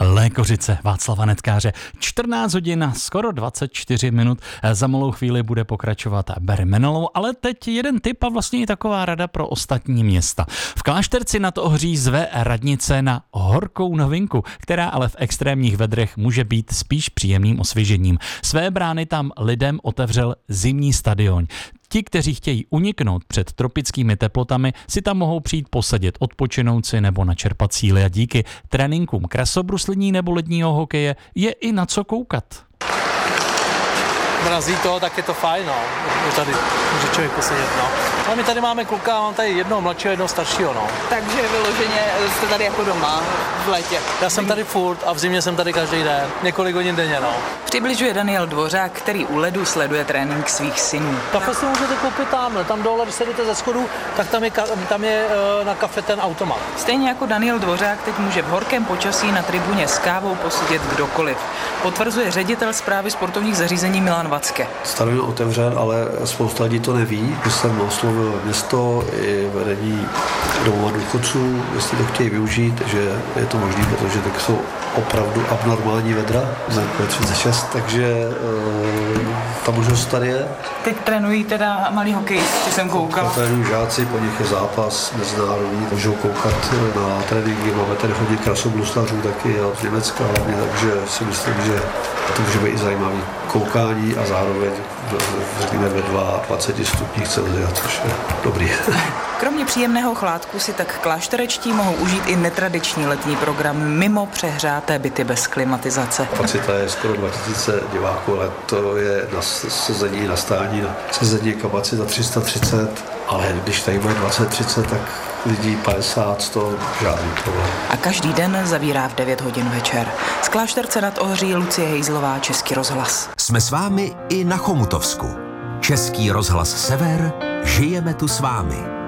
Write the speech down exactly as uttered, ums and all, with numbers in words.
Lékořice Václava Netkáře. čtrnáct hodin, skoro dvacet čtyři minut. Za malou chvíli bude pokračovat Barry Manilow, ale teď jeden tip a vlastně i taková rada pro ostatní města. V Klášterci nad Ohří zve radnice na horkou novinku, která ale v extrémních vedrech může být spíš příjemným osvěžením. Své brány tam lidem otevřel zimní stadion. Ti, kteří chtějí uniknout před tropickými teplotami, si tam mohou přijít posedět, odpočinout si nebo načerpat síly a díky tréninkům krasobruslení nebo ledního hokeje je i na co koukat. Mrazí to, tak je to fajn, no. Tady může člověk posedět, no. A my tady máme kluka, mám tady jednoho mladšího, jednoho staršího, no. Takže vyloženě jste tady jako doma v létě. Já jsem tady furt a v zimě jsem tady každý den, několik hodin denně, no. Přibližuje Daniel Dvořák, který u ledu sleduje trénink svých synů. Kafe si můžete koupit tamhle, tam dole, když se jdete ze schodu, tak tam je, tam je na kafe ten automat. Stejně jako Daniel Dvořák teď může v horkém počasí na tribuně s kávou posedět kdokoliv. Potvrzuje ředitel správy sportovních zařízení Milan Vacke. Stadion otevřen, ale spousta lidí to neví. Když jsem oslovil město i vedení domova důchodců, jestli to chtějí využít, že je to možné, protože tak jsou opravdu abnormální vedra, za třicet šest, takže e, ta možnost tady je. Teď trénují teda malý hokejisti, jsem koukal. Trénují žáci, po nich je zápas mezinárodní, můžou koukat na tréninky, máme tady hodně krasobluslařů taky a z Německa hlavně, takže si myslím, že to může být i zajímavý koukání a zároveň řekněme ve dvaceti dvou stupních Celsia, což je dobrý. Kromě příjemného chládku si tak klášterečtí mohou užít i netradiční letní program mimo přehřáté byty bez klimatizace. Kapacita je skoro dva tisíce diváků, ale to je na sezení, na stání, na sezení kapacita tři sta třicet, ale když tady bude dvacet třicet, tak lidí padesát, sto, žádný problém. A každý den zavírá v devět hodin večer. Z Klášterce nad Ohří Lucie Hejzlová, Český rozhlas. Jsme s vámi i na Chomutovsku. Český rozhlas Sever, žijeme tu s vámi.